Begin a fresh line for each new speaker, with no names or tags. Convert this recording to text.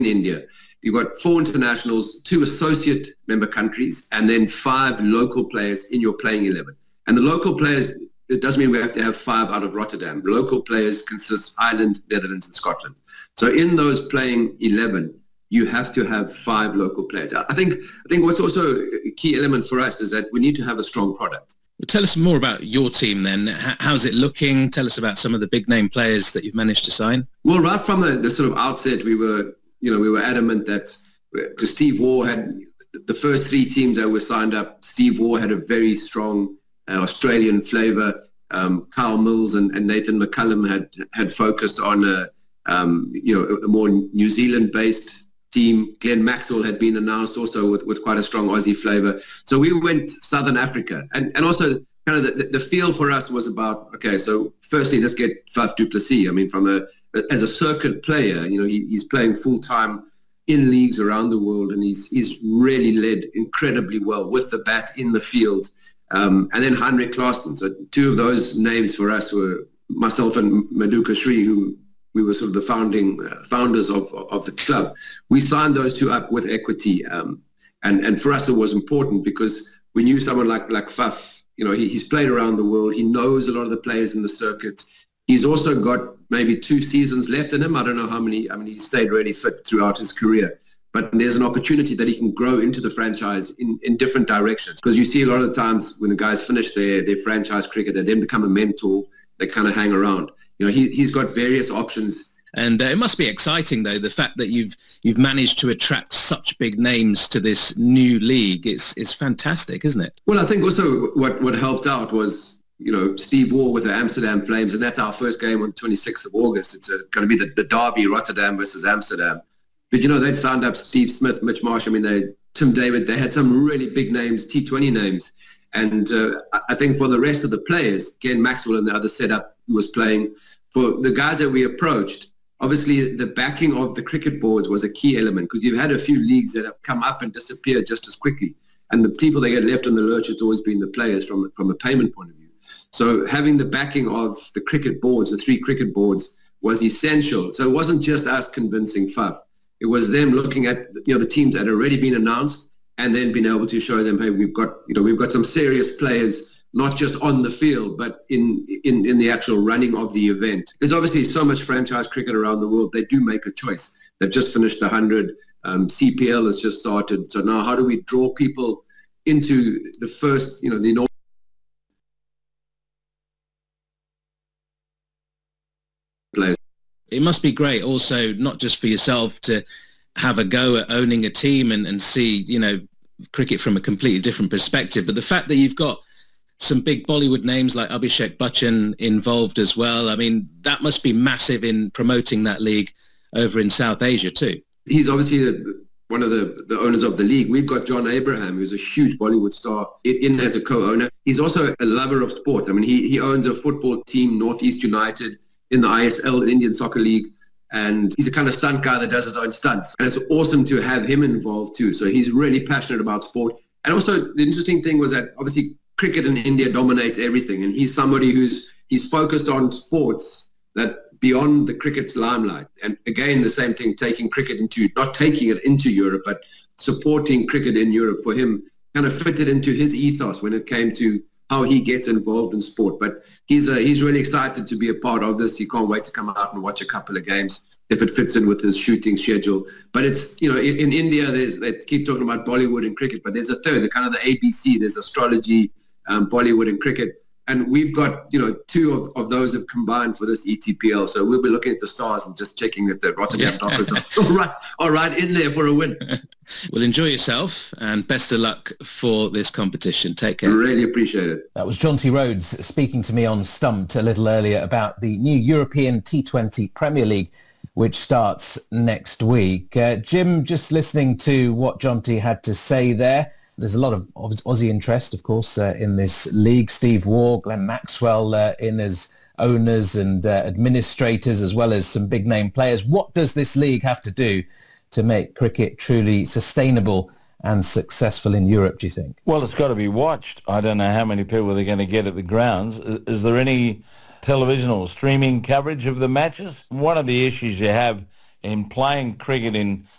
India. You've got 4 internationals, 2 associate member countries, and then 5 local players in your playing 11. And the local players, it doesn't mean we have to have 5 out of Rotterdam. Local players consist Ireland, Netherlands, and Scotland. So in those playing 11, you have to have 5 local players. I think what's also a key element for us is that we need to have a strong product.
Well, tell us more about your team then. How's it looking? Tell us about some of the big name players that you've managed to sign.
Well, right from the sort of outset, we were adamant that because Steve Waugh had the first 3 teams that were signed up. Steve Waugh had a very strong Australian flavour. Kyle Mills and Nathan McCullum had focused on a more New Zealand-based team. Glenn Maxwell had been announced also with quite a strong Aussie flavour. So we went Southern Africa. And also kind of the feel for us was about, okay, so firstly, let's get Faf du Plessis. I mean, as a circuit player, he's playing full-time in leagues around the world, and he's really led incredibly well with the bat in the field. And then Heinrich Klaassen. So 2 of those names for us were myself and Maduka Sri, who we were sort of the founders of the club. We signed those 2 up with equity. And for us, it was important because we knew someone like Faf, he's played around the world. He knows a lot of the players in the circuit. He's also got maybe 2 seasons left in him. I don't know how many. I mean, he's stayed really fit throughout his career. But there's an opportunity that he can grow into the franchise in different directions. Because you see a lot of the times when the guys finish their franchise cricket, they then become a mentor. They kind of hang around. He's got various options.
And it must be exciting, though, the fact that you've managed to attract such big names to this new league. It's fantastic, isn't it?
Well, I think also what helped out was, Steve Waugh with the Amsterdam Flames, and that's our first game on 26th of August. It's going to be the derby, Rotterdam versus Amsterdam. But, they'd signed up Steve Smith, Mitch Marsh. I mean, Tim David, they had some really big names, T20 names. And I think for the rest of the players, Glenn Maxwell and the other setup who was playing, for the guys that we approached, obviously the backing of the cricket boards was a key element because you've had a few leagues that have come up and disappeared just as quickly. And the people that get left on the lurch has always been the players from a payment point of view. So having the backing of the cricket boards, the 3 cricket boards, was essential. So it wasn't just us convincing Faf. It was them looking at the teams that had already been announced and then being able to show them, hey, we've got some serious players, not just on the field, but in the actual running of the event. There's obviously so much franchise cricket around the world. They do make a choice. They've just finished the 100. CPL has just started. So now how do we draw people into the first, the players?
It must be great also, not just for yourself to have a go at owning a team and see, cricket from a completely different perspective, but the fact that you've got some big Bollywood names like Abhishek Bachchan involved as well. I mean, that must be massive in promoting that league over in South Asia too.
He's obviously one of the owners of the league. We've got John Abraham, who's a huge Bollywood star, in as a co-owner. He's also a lover of sport. I mean, he owns a football team, Northeast United, in the ISL, Indian Soccer League. And he's a kind of stunt guy that does his own stunts. And it's awesome to have him involved too. So he's really passionate about sport. And also the interesting thing was that obviously cricket in India dominates everything. And he's somebody he's focused on sports that beyond the cricket's limelight. And again, the same thing, not taking it into Europe, but supporting cricket in Europe for him kind of fitted into his ethos when it came to how he gets involved in sport. But he's really excited to be a part of this. He can't wait to come out and watch a couple of games if it fits in with his shooting schedule. But it's, in India, they keep talking about Bollywood and cricket, but there's a third, kind of the ABC. There's astrology, Bollywood and cricket. And we've got, 2 of those have combined for this ETPL. So we'll be looking at the stars and just checking that the Rotterdam Dockers are right in there for a win.
Well, enjoy yourself and best of luck for this competition. Take care.
Really appreciate it.
That was Jonty Rhodes speaking to me on Stumped a little earlier about the new European T20 Premier League, which starts next week. Jim, just listening to what Jonty had to say there, there's a lot of Aussie interest, of course, in this league. Steve Waugh, Glenn Maxwell in as owners and administrators, as well as some big-name players. What does this league have to do to make cricket truly sustainable and successful in Europe, do you think?
Well, it's got to be watched. I don't know how many people they're going to get at the grounds. Is there any television or streaming coverage of the matches? One of the issues you have in playing cricket in